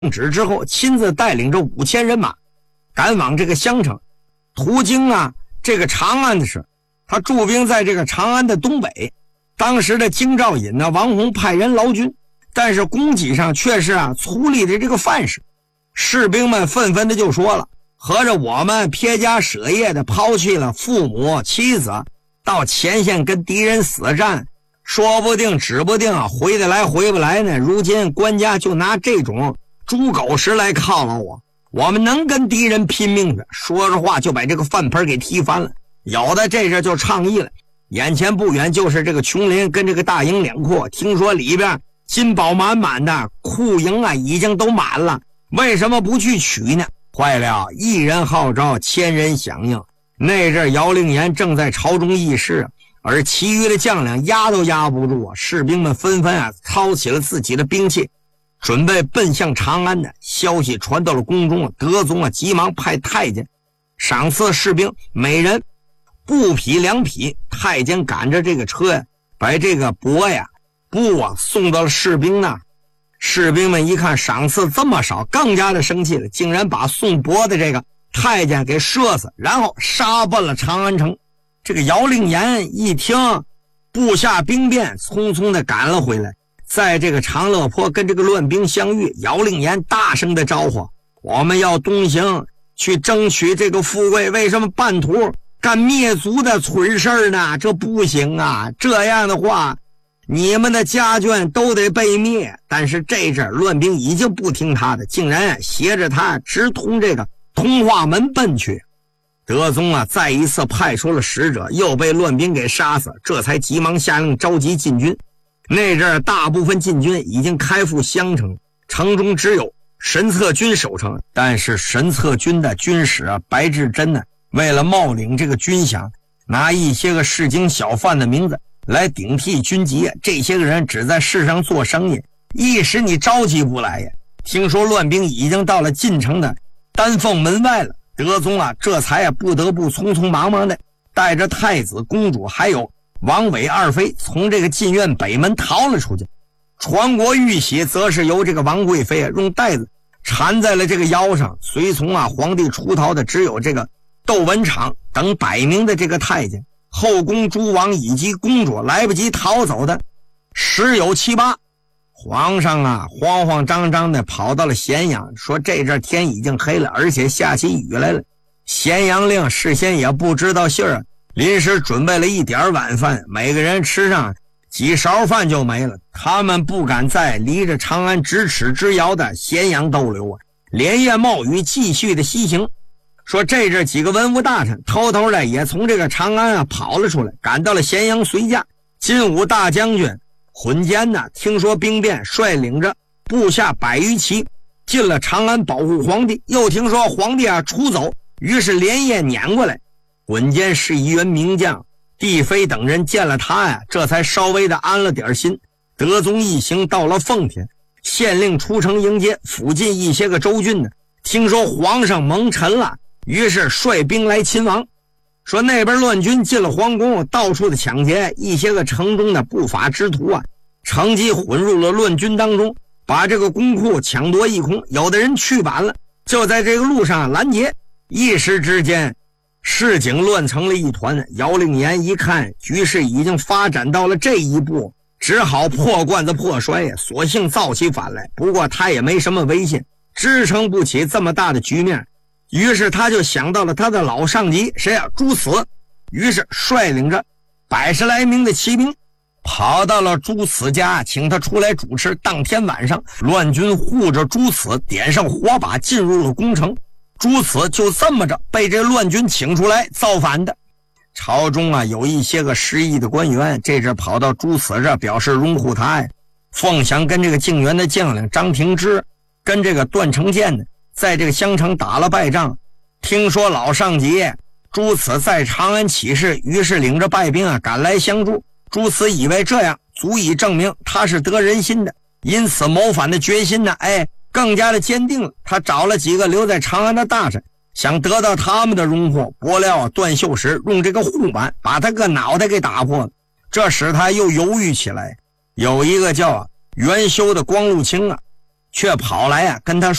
旨之后，亲自带领着5000人马赶往这个襄城。途经这个长安的时候，他驻兵在这个长安的东北。当时的京兆尹王弘派人劳军，但是供给上却是粗粝的这个范式。士兵们纷纷的就说了，合着我们撇家舍业的抛弃了父母妻子，到前线跟敌人死战，说不定指不定回得来回不来呢。如今官家就拿这种猪狗食来犒劳我们能跟敌人拼命的。说着话就把这个饭盆给踢翻了。有的这时就倡议了，眼前不远就是这个琼林跟这个大营两库，听说里边金宝满满的，库营已经都满了，为什么不去取呢？坏了，一人号召千人响应。那阵姚令言正在朝中议事，而其余的将领压都压不住士兵们纷纷操起了自己的兵器，准备奔向长安的消息传到了宫中。德宗急忙派太监赏赐士兵每人布匹2匹。太监赶着这个车把这个帛布送到了士兵那。士兵们一看赏赐这么少，更加的生气了，竟然把送帛的这个太监给射死，然后杀奔了长安城。这个姚令言一听部下兵变，匆匆的赶了回来，在这个长乐坡跟这个乱兵相遇。姚令言大声的招呼，我们要东行去争取这个富贵，为什么半途干灭族的蠢事呢？这不行这样的话你们的家眷都得被灭。但是这阵乱兵已经不听他的，竟然携着他直通这个通化门奔去。德宗再一次派出了使者，又被乱兵给杀死，这才急忙下令召集禁军。那阵大部分禁军已经开赴襄城，城中只有神策军守城。但是神策军的军使白志珍为了冒领这个军饷，拿一些个市井小贩的名字来顶替军籍，这些个人只在市上做生意，一时你召集不来呀。听说乱兵已经到了晋城的丹凤门外了，德宗这才不得不匆匆忙忙的带着太子公主还有王伟二妃从这个禁院北门逃了出去。传国玉玺则是由这个王贵妃用带子缠在了这个腰上。随从皇帝出逃的只有这个窦文场等100名的这个太监，后宫诸王以及公主来不及逃走的十有7、8。皇上慌慌张张的跑到了咸阳，说这阵天已经黑了，而且下起雨来了。咸阳令事先也不知道信儿，临时准备了一点晚饭，每个人吃上几勺饭就没了。他们不敢在离着长安咫尺之遥的咸阳逗留连夜冒雨继续的西行。说这阵几个文武大臣偷偷的也从这个长安跑了出来，赶到了咸阳随驾。金武大将军混监听说兵变，率领着部下100余骑进了长安保护皇帝。又听说皇帝出走，于是连夜撵过来。混监是一员名将，帝妃等人见了他这才稍微的安了点心。德宗一行到了奉天，县令出城迎接。附近一些个州郡听说皇上蒙尘了，于是率兵来勤王。说那边乱军进了皇宫，到处的抢劫，一些个城中的不法之徒乘机混入了乱军当中，把这个公库抢夺一空。有的人去晚了，就在这个路上拦截，一时之间市井乱成了一团。姚令言一看局势已经发展到了这一步，只好破罐子破摔索性造起反来。不过他也没什么威信，支撑不起这么大的局面，于是他就想到了他的老上级谁朱慈。于是率领着100来名的骑兵跑到了朱慈家，请他出来主持。当天晚上乱军护着朱慈点上火把进入了宫城，朱慈就这么着被这乱军请出来造反的。朝中有一些个失意的官员，这阵跑到朱慈这表示拥护他凤翔跟这个靖远的将领张廷芝跟这个段承建在这个襄城打了败仗，听说老上级朱慈在长安起事，于是领着败兵赶来相助。朱慈以为这样足以证明他是得人心的，因此谋反的决心更加的坚定了。他找了几个留在长安的大臣，想得到他们的荣获。不料段秀实用这个护板把他个脑袋给打破了，这使他又犹豫起来。有一个叫元修的光禄卿却跑来跟他